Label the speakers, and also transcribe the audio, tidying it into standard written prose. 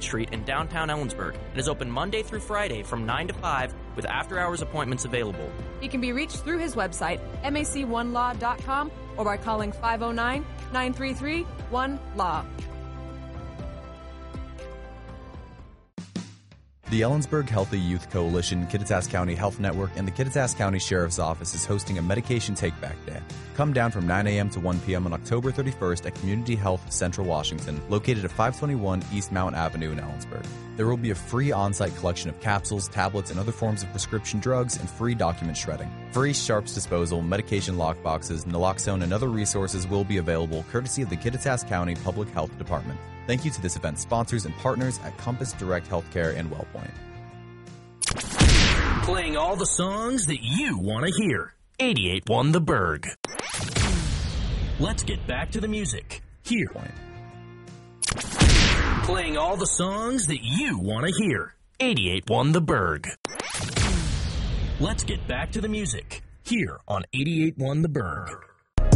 Speaker 1: Street in downtown Ellensburg and is open Monday through Friday from 9 to 5 with after-hours appointments available.
Speaker 2: He can be reached through his website, mac1law.com, or by calling 509-933-1LAW.
Speaker 3: The Ellensburg Healthy Youth Coalition, Kittitas County Health Network, and the Kittitas County Sheriff's Office is hosting a medication take-back day. Come down from 9 a.m. to 1 p.m. on October 31st at Community Health Central Washington, located at 521 East Mount Avenue in Ellensburg. There will be a free on-site collection of capsules, tablets, and other forms of prescription drugs, and free document shredding. Free sharps disposal, medication lockboxes, naloxone, and other resources will be available courtesy of the Kittitas County Public Health Department. Thank you to this event's sponsors and partners at Compass Direct Healthcare and WellPoint.
Speaker 4: Playing all the songs that you want to hear. 88.1 The Berg. Let's get back to the music. Here. Playing all the songs that you want to hear. 88.1 The Berg. Let's get back to the music. Here on 88.1 The Berg.